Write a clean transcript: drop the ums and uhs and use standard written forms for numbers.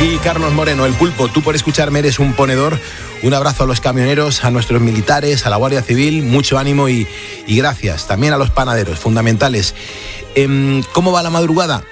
aquí Carlos Moreno, el Pulpo. Tú por escucharme eres un ponedor. Un abrazo a los camioneros, a nuestros militares, a la Guardia Civil, mucho ánimo y gracias. También a los panaderos, fundamentales. ¿Cómo va la madrugada?